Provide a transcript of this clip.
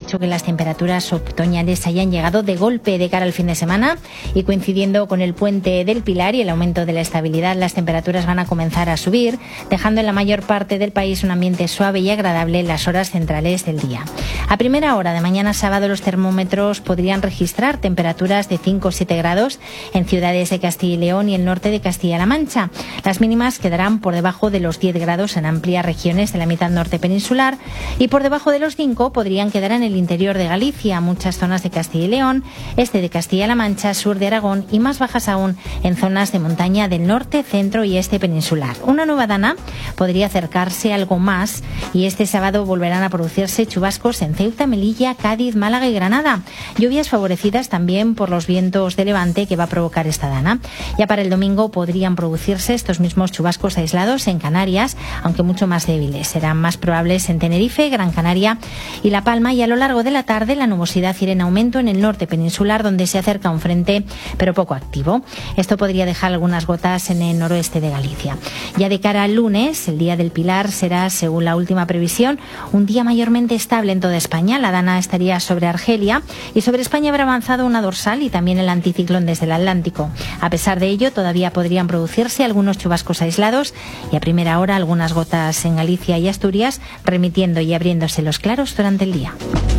hecho que las temperaturas otoñales hayan llegado de golpe de cara al fin de semana, y coincidiendo con el puente del Pilar y el aumento de la estabilidad, las temperaturas van a comenzar a subir, dejando en la mayor parte del país un ambiente suave y agradable en las horas centrales del día. A primera hora de mañana sábado los termómetros podrían registrar temperaturas de 5 o 7 grados en ciudades de Castilla y León y el norte de Castilla-La Mancha. Las mínimas quedarán por debajo de los 10 grados en amplias regiones de la mitad norte peninsular, y por debajo de los 5 podrían quedar en el interior de Galicia, muchas zonas de Castilla y León, este de Castilla-La Mancha, sur de Aragón y más bajas aún en zonas de montaña del norte, centro y este peninsular. Una nueva dana podría acercarse algo más y este sábado volverán a producirse chubascos en Ceuta, Melilla, Cádiz, Málaga y Granada. Lluvias favorecidas también por los vientos de levante que va a provocar esta dana. Ya para el domingo podrían producirse estos mismos chubascos aislados en Canarias, aunque mucho más débiles. Serán más probables en Tenerife, Gran Canaria y La Palma, y a lo largo de la tarde la nubosidad irá en aumento en el norte peninsular, donde se acerca un frente pero poco activo. Esto podría dejar algunas gotas en el noroeste de Galicia. Ya de cara al lunes, el día del Pilar será, según la última previsión, un día mayormente estable en toda España. La dana estaría sobre Argelia y sobre España habrá avanzado una dorsal y también el anticiclón desde el Atlántico. A pesar de ello, todavía podrían producirse algunos chubascos aislados y a primera hora algunas gotas en Galicia y Asturias, remitiendo y abriéndose los claros durante el día.